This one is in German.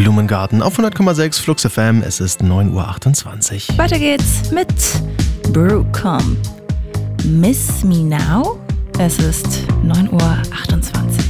Blumengarten auf 100,6 Flux FM. Es ist 9:28 Uhr. Weiter geht's mit Brooklyn. Miss Me Now. Es ist 9:28 Uhr.